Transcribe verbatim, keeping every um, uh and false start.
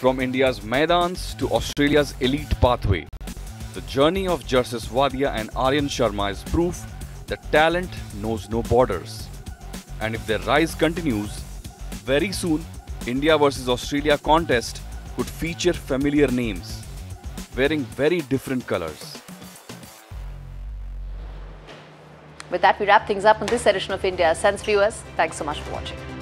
From India's Maidans to Australia's elite pathway, the journey of Jarsis Wadia and Aryan Sharma is proof that talent knows no borders. And if their rise continues, very soon India versus Australia contest could feature familiar names, wearing very different colors. With that, we wrap things up on this edition of India Sense. Viewers, thanks so much for watching.